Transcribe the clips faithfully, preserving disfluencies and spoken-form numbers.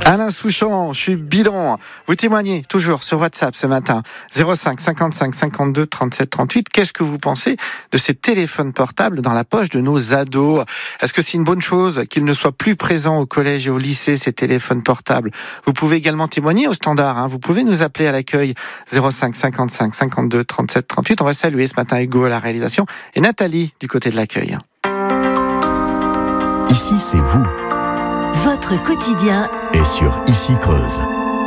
Alain Souchon, je suis bidon. Vous témoignez toujours sur WhatsApp ce matin. zéro cinq cinquante-cinq cinquante-deux trente-sept trente-huit. Qu'est-ce que vous pensez de ces téléphones portables dans la poche de nos ados? Est-ce que c'est une bonne chose qu'ils ne soient plus présents au collège et au lycée, ces téléphones portables? Vous pouvez également témoigner au standard. Hein. Vous pouvez nous appeler à l'accueil zéro cinq cinquante-cinq cinquante-deux trente-sept trente-huit. On va saluer ce matin Hugo à la réalisation et Nathalie du côté de l'accueil. Ici, c'est vous. Votre quotidien Et sur Ici Creuse.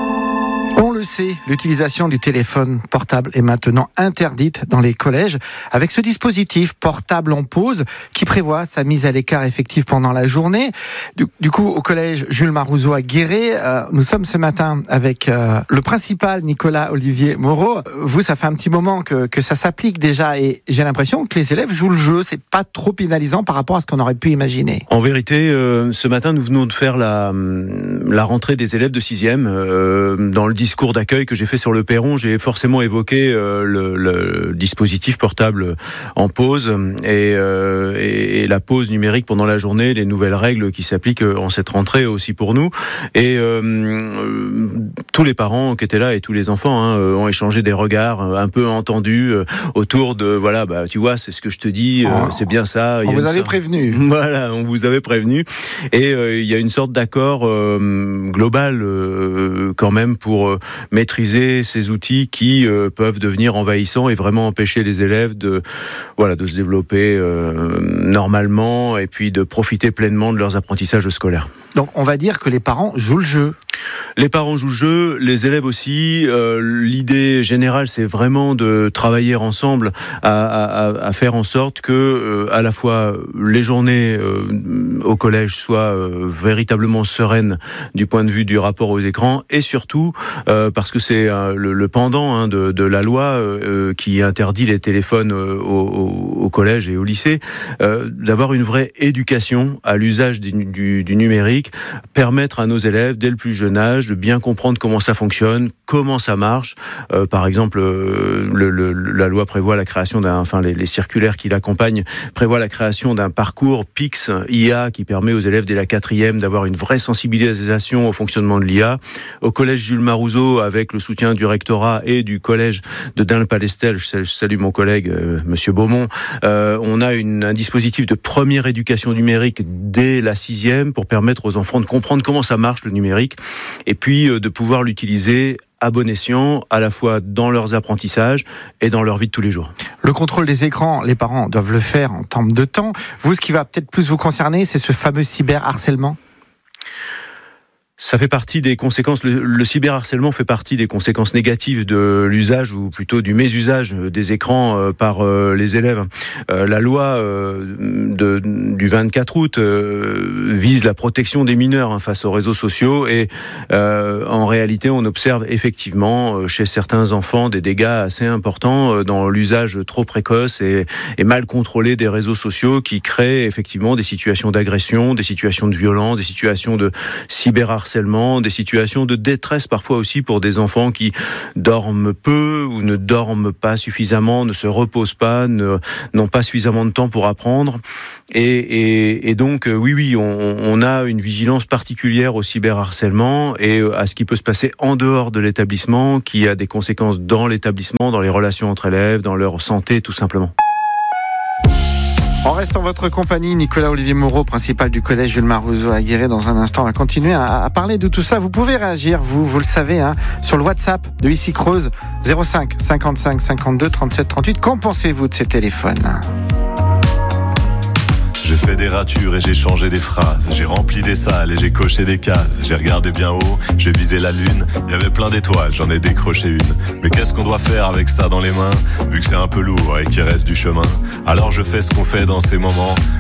On le sait, l'utilisation du téléphone portable est maintenant interdite dans les collèges avec ce dispositif portable en pause qui prévoit sa mise à l'écart effective pendant la journée. Du, du coup, au collège Jules Marouzeau à Guéret, euh, nous sommes ce matin avec euh, le principal Nicolas Olivier Moreau. Vous, ça fait un petit moment que, que ça s'applique déjà et j'ai l'impression que les élèves jouent le jeu. C'est pas trop pénalisant par rapport à ce qu'on aurait pu imaginer. En vérité, euh, ce matin, nous venons de faire la, la rentrée des élèves de sixième. Euh, dans le discours d'accueil que j'ai fait sur le perron, j'ai forcément évoqué euh, le, le dispositif portable en pause et, euh, et, et la pause numérique pendant la journée, les nouvelles règles qui s'appliquent en cette rentrée aussi pour nous. Et euh, euh, tous les parents qui étaient là et tous les enfants hein, ont échangé des regards un peu entendus euh, autour de voilà, bah tu vois, c'est ce que je te dis, euh, oh, c'est bien ça. On vous avait sorte... prévenu. Voilà, on vous avait prévenu. Et euh, il y a une sorte d'accord euh, global euh, quand même pour euh, maîtriser ces outils qui euh, peuvent devenir envahissants et vraiment empêcher les élèves de, voilà, de se développer euh, normalement et puis de profiter pleinement de leurs apprentissages scolaires. Donc on va dire que les parents jouent le jeu. Les parents jouent le jeu, les élèves aussi. Euh, l'idée générale, c'est vraiment de travailler ensemble à, à, à faire en sorte que, euh, à la fois, les journées euh, au collège soient euh, véritablement sereines du point de vue du rapport aux écrans, et surtout euh, parce que c'est euh, le, le pendant hein, de, de la loi euh, qui interdit les téléphones euh, au, au collège et au lycée, euh, d'avoir une vraie éducation à l'usage du, du, du numérique, permettre à nos élèves dès le plus jeune âge de bien comprendre comment ça fonctionne, comment ça marche. Euh, par exemple, euh, le, le, la loi prévoit la création d'un, enfin les, les circulaires qui l'accompagnent prévoient la création d'un parcours P I X I A qui permet aux élèves dès la quatrième d'avoir une vraie sensibilisation au fonctionnement de l'I A. Au collège Jules Marouzeau, avec le soutien du rectorat et du collège de Dun-le-Palestel, je salue mon collègue euh, Monsieur Beaumont, euh, on a une, un dispositif de première éducation numérique dès la sixième pour permettre aux enfants de comprendre comment ça marche le numérique et puis euh, de pouvoir l'utiliser à bon escient, à la fois dans leurs apprentissages et dans leur vie de tous les jours. Le contrôle des écrans, les parents doivent le faire en termes de temps. Vous, ce qui va peut-être plus vous concerner, c'est ce fameux cyberharcèlement. Ça fait partie des conséquences, le, le cyberharcèlement fait partie des conséquences négatives de l'usage, ou plutôt du mésusage des écrans euh, par euh, les élèves. Euh, la loi euh, de, du vingt-quatre août euh, vise la protection des mineurs hein, face aux réseaux sociaux, et euh, en réalité on observe effectivement euh, chez certains enfants des dégâts assez importants euh, dans l'usage trop précoce et, et mal contrôlé des réseaux sociaux qui créent effectivement des situations d'agression, des situations de violence, des situations de cyberharcèlement, des situations de détresse parfois aussi pour des enfants qui dorment peu ou ne dorment pas suffisamment, ne se reposent pas, ne, n'ont pas suffisamment de temps pour apprendre. Et, et, et donc, oui, oui, on, on a une vigilance particulière au cyberharcèlement et à ce qui peut se passer en dehors de l'établissement, qui a des conséquences dans l'établissement, dans les relations entre élèves, dans leur santé, tout simplement. On reste en votre compagnie, Nicolas Olivier Moreau, principal du collège Jules Marouzeau à Guéret. Dans un instant, on va continuer à, à parler de tout ça. Vous pouvez réagir, vous, vous le savez, hein, sur le WhatsApp de Ici Creuse, zéro cinq cinquante-cinq cinquante-deux trente-sept trente-huit. Qu'en pensez-vous de ces téléphones ? J'ai fait des ratures et j'ai changé des phrases. J'ai rempli des salles et j'ai coché des cases. J'ai regardé bien haut, j'ai visé la lune. Il y avait plein d'étoiles, j'en ai décroché une. Mais qu'est-ce qu'on doit faire avec ça dans les mains, vu que c'est un peu lourd et qu'il reste du chemin? Alors je fais ce qu'on fait dans ces moments.